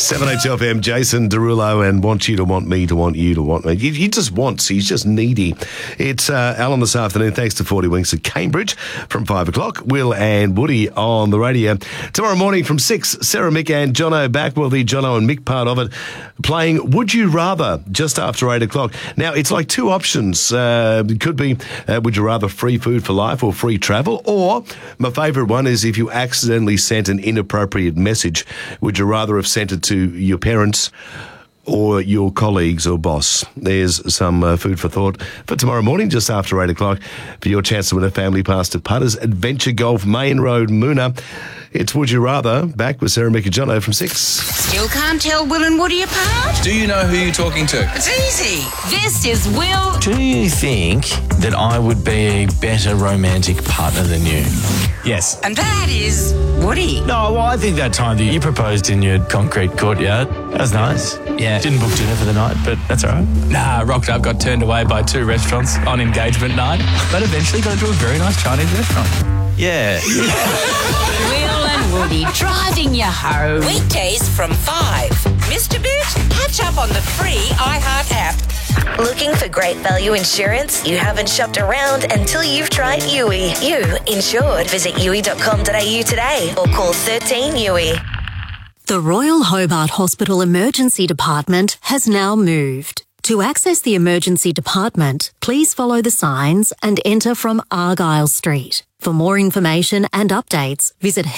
782 FM, Jason Derulo, and want you to want me to want you to want me. He just wants, he's just needy. It's Alan this afternoon, thanks to 40 Winks at Cambridge from 5 o'clock. Will and Woody on the radio. Tomorrow morning from 6, Sarah, Mick and Jono back. Well, the Jono and Mick part of it, playing Would You Rather just after 8 o'clock. Now, it's like two options. It could be, would you rather free food for life or free travel? Or, my favourite one is if you accidentally sent an inappropriate message, would you rather have sent it to your parents or your colleagues or boss? There's some food for thought for tomorrow morning, just after 8 o'clock, for your chance to win a family pass to Putters Adventure Golf, Main Road, Moona. It's Would You Rather, back with Sarah, Mick and Jono from 6. Still can't tell Will and Woody apart? Do you know who you're talking to? It's easy. This is Will. Do you think that I would be a better romantic partner than you? Yes. And that is Woody. No, well, I think that time that you proposed in your concrete courtyard, that was nice. Yeah. Didn't book dinner for the night, but that's all right. Nah, rocked up, got turned away by 2 restaurants on engagement night, but eventually got into a very nice Chinese restaurant. Yeah. Will and Woody driving you home. Weekdays from 5. Missed a bit? Catch up on the free iHeart app. Looking for great value insurance? You haven't shopped around until you've tried Yui. You insured. Visit yui.com.au today or call 13 Yui. The Royal Hobart Hospital Emergency Department has now moved. To access the emergency department, please follow the signs and enter from Argyle Street. For more information and updates, visit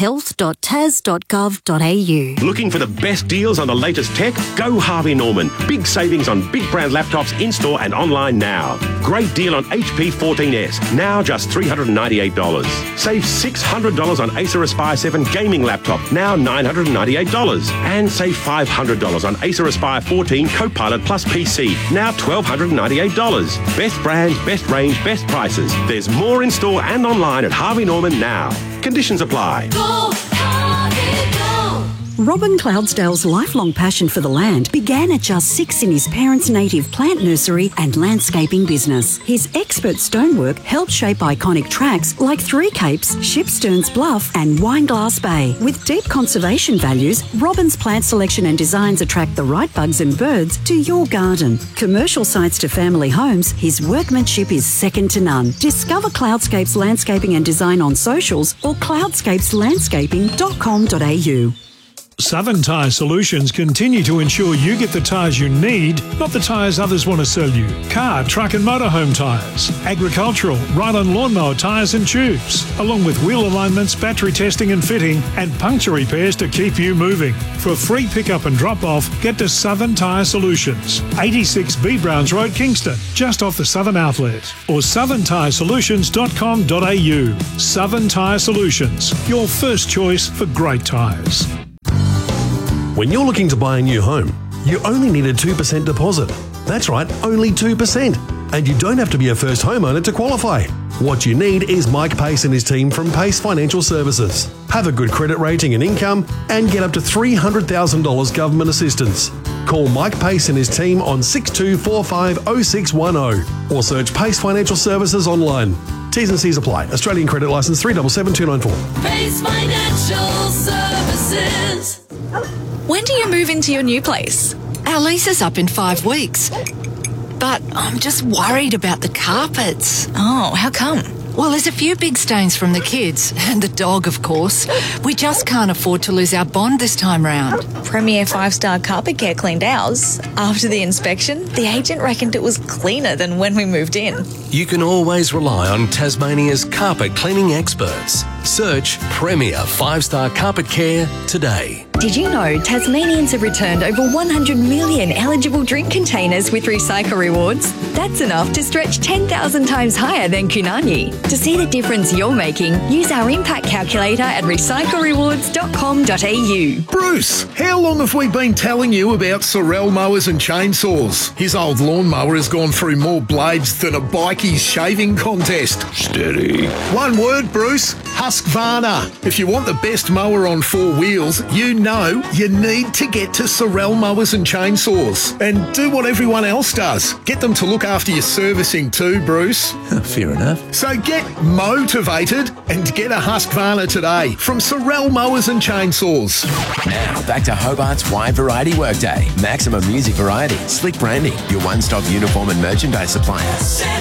health.tas.gov.au. Looking for the best deals on the latest tech? Go Harvey Norman. Big savings on big brand laptops in-store and online now. Great deal on HP 14S, now just $398. Save $600 on Acer Aspire 7 gaming laptop, now $998. And save $500 on Acer Aspire 14 Copilot Plus PC, now $1,298. Best brands, best range, best prices. There's more in-store and online at Harvey Norman now. Conditions apply. Go, Harvey, go. Robin Cloudsdale's lifelong passion for the land began at just 6 in his parents' native plant nursery and landscaping business. His expert stonework helped shape iconic tracks like Three Capes, Shipsterns Bluff and Wineglass Bay. With deep conservation values, Robin's plant selection and designs attract the right bugs and birds to your garden. Commercial sites to family homes, his workmanship is second to none. Discover Cloudscapes Landscaping and Design on socials or cloudscapeslandscaping.com.au. Southern Tyre Solutions continue to ensure you get the tyres you need, not the tyres others want to sell you. Car, truck and motorhome tyres, agricultural, ride-on lawnmower tyres and tubes, along with wheel alignments, battery testing and fitting, and puncture repairs to keep you moving. For free pickup and drop-off, get to Southern Tyre Solutions, 86 B Browns Road, Kingston, just off the Southern Outlet, or southerntyresolutions.com.au. Southern Tyre Solutions, your first choice for great tyres. When you're looking to buy a new home, you only need a 2% deposit. That's right, only 2%. And you don't have to be a first homeowner to qualify. What you need is Mike Pace and his team from Pace Financial Services. Have a good credit rating and income and get up to $300,000 government assistance. Call Mike Pace and his team on 62450610 or search Pace Financial Services online. T's and C's apply. Australian credit licence 377294. Pace Financial Services. When do you move into your new place? Our lease is up in 5 weeks. But I'm just worried about the carpets. Oh, how come? Well, there's a few big stains from the kids, and the dog, of course. We just can't afford to lose our bond this time round. Premier 5-star Carpet Care cleaned ours. After the inspection, the agent reckoned it was cleaner than when we moved in. You can always rely on Tasmania's carpet cleaning experts. Search Premier 5-star Carpet Care today. Did you know Tasmanians have returned over 100 million eligible drink containers with Recycle Rewards? That's enough to stretch 10,000 times higher than Kunani. To see the difference you're making, use our impact calculator at recyclerewards.com.au. Bruce, how long have we been telling you about Sorel mowers and chainsaws? His old lawnmower has gone through more blades than a bikie's shaving contest. Steady. One word, Bruce, Husqvarna. If you want the best mower on 4 wheels, you No, you need to get to Sorel Mowers and Chainsaws and do what everyone else does. Get them to look after your servicing too, Bruce. Fair enough. So get motivated and get a Husqvarna today from Sorel Mowers and Chainsaws. Now, back to Hobart's wide variety workday. Maximum music variety, slick branding, your one-stop uniform and merchandise supplier.